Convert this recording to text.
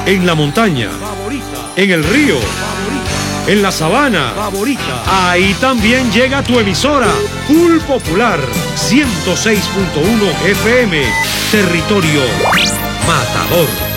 En la montaña. En el río. En la sabana. Ahí también llega tu emisora. Full Popular 106.1 FM. Territorio Matador.